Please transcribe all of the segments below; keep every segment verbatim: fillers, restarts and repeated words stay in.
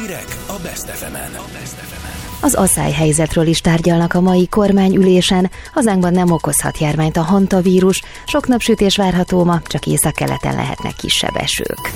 Hírek a Best ef emen. Az asszályhelyzetről is tárgyalnak a mai kormányülésen. Hazánkban nem okozhat járványt a hantavírus, sok napsütés várható ma, csak északkeleten lehetnek kisebb esők.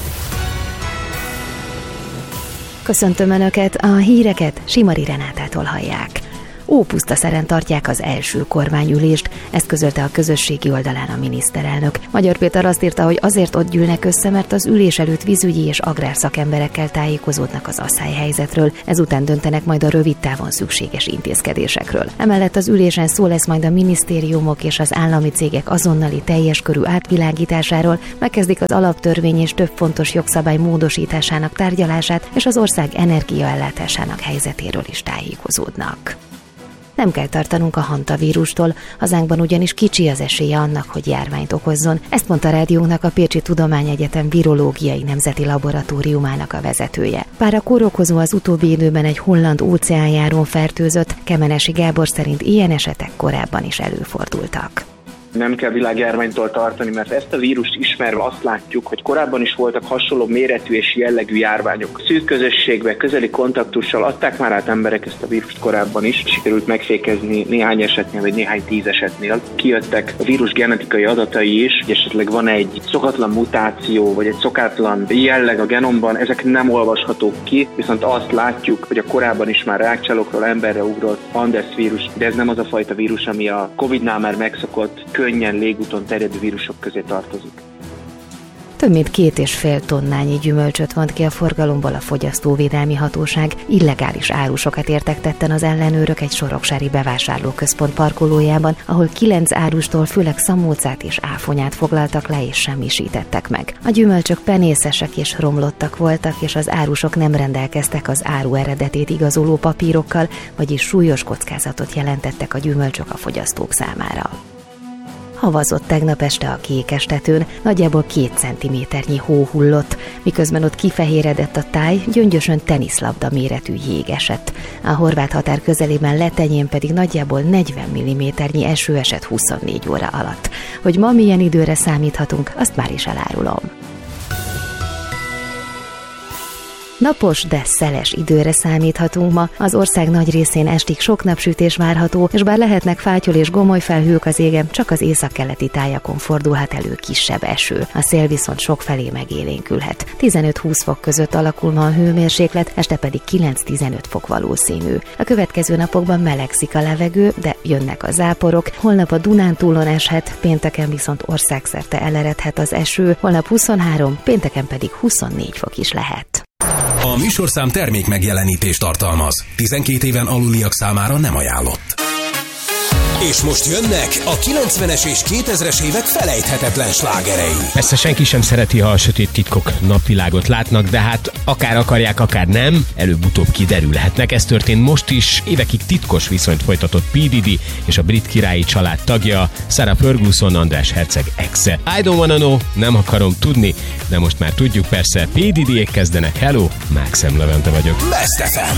Köszöntöm Önöket, a híreket Simari Renátától hallják. Ópusztaszeren tartják az első kormányülést, ezt közölte a közösségi oldalán a miniszterelnök. Magyar Péter azt írta, hogy azért ott gyűlnek össze, mert az ülés előtt vízügyi és agrárszakemberekkel tájékozódnak az asszályhelyzetről, ezután döntenek majd a rövid távon szükséges intézkedésekről. Emellett az ülésen szó lesz majd a minisztériumok és az állami cégek azonnali teljes körű átvilágításáról, megkezdik az alaptörvény és több fontos jogszabály módosításának tárgyalását, és az ország energiaellátásának helyzetéről is tájékozódnak. Nem kell tartanunk a hantavírustól, hazánkban ugyanis kicsi az esélye annak, hogy járványt okozzon. Ezt mondta rádiónak a Pécsi Tudományegyetem Virológiai Nemzeti Laboratóriumának a vezetője. Bár a kórokozó az utóbbi időben egy holland óceánjárón fertőzött, Kemenesi Gábor szerint ilyen esetek korábban is előfordultak. Nem kell világjárványtól tartani, mert ezt a vírust ismerve azt látjuk, hogy korábban is voltak hasonló méretű és jellegű járványok. Szűk közösségbe, közeli kontaktussal adták már át emberek ezt a vírust korábban is. Sikerült megfékezni néhány esetnél, vagy néhány tíz esetnél. Kijöttek a vírus genetikai adatai is, hogy esetleg van egy szokatlan mutáció, vagy egy szokatlan jelleg a genomban, ezek nem olvashatók ki, viszont azt látjuk, hogy a korábban is már rákcsálókról emberre ugrott Andes vírus, de ez nem az a fajta vírus, ami a Covidnál már megszokott, könnyen légúton terjedő vírusok közé tartozik. Több mint két és fél tonnányi gyümölcsöt vont ki a forgalomból a Fogyasztóvédelmi Hatóság. Illegális árusokat értek tetten az ellenőrök egy soroksári bevásárlóközpont parkolójában, ahol kilenc árustól főleg szamócát és áfonyát foglaltak le és semmisítettek meg. A gyümölcsök penészesek és romlottak voltak, és az árusok nem rendelkeztek az áru eredetét igazoló papírokkal, vagyis súlyos kockázatot jelentettek a gyümölcsök a fogyasztók számára. Havazott tegnap este a Kékestetőn, nagyjából két centiméternyi hó hullott, miközben ott kifehéredett a táj, gyöngyösön teniszlabda méretű jég esett. A horvát határ közelében Letenyén pedig nagyjából negyven milliméternyi eső esett huszonnégy óra alatt. Hogy ma milyen időre számíthatunk, azt már is elárulom. Napos, de szeles időre számíthatunk ma. Az ország nagy részén estig sok napsütés várható, és bár lehetnek fátyol és gomoly felhők az égen, csak az északkeleti tájakon fordulhat elő kisebb eső. A szél viszont sokfelé megélénkülhet. tizenöt-húsz fok között alakul ma a hőmérséklet, este pedig kilenc-tizenöt fok valószínű. A következő napokban melegszik a levegő, de jönnek a záporok. Holnap a Dunántúlon eshet, pénteken viszont országszerte eleredhet az eső, holnap huszonhárom, pénteken pedig huszonnégy fok is lehet. A műsorszám termék megjelenítést tartalmaz. tizenkét éven aluliak számára nem ajánlott. És most jönnek a kilencvenes és kétezres évek felejthetetlen slágerei. Persze senki sem szereti, ha a sötét titkok napvilágot látnak, de hát akár akarják, akár nem, előbb-utóbb kiderülhetnek. Ez történt most is, évekig titkos viszonyt folytatott P. Diddy és a brit királyi család tagja, Sarah Ferguson, András herceg exe. I don't wanna know, nem akarom tudni, de most már tudjuk persze, P. Diddyék kezdenek. Hello, Mákszem Levente vagyok. Best ef em.